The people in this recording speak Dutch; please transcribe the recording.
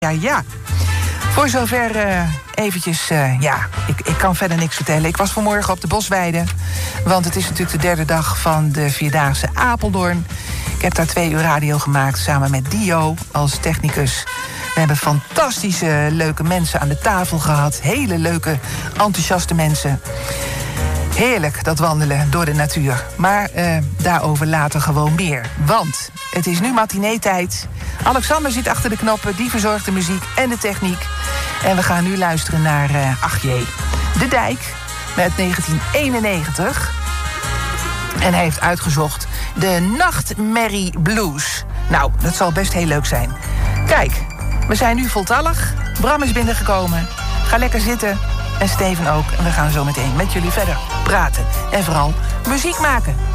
Ja. Voor zover eventjes, ik kan verder niks vertellen. Ik was vanmorgen op de Bosweide, want het is natuurlijk de derde dag van de Vierdaagse Apeldoorn. Ik heb daar 2 uur radio gemaakt samen met Dio als technicus. We hebben fantastische, leuke mensen aan de tafel gehad. Hele leuke, enthousiaste mensen. Heerlijk, dat wandelen door de natuur. Maar daarover later gewoon meer. Want het is nu matinee-tijd. Alexander zit achter de knoppen, die verzorgt de muziek en de techniek. En we gaan nu luisteren naar, De Dijk met 1991. En hij heeft uitgezocht de Nachtmerrie Blues. Nou, dat zal best heel leuk zijn. Kijk, we zijn nu voltallig. Bram is binnengekomen. Ga lekker zitten. En Steven ook. En we gaan zo meteen met jullie verder praten. En vooral muziek maken.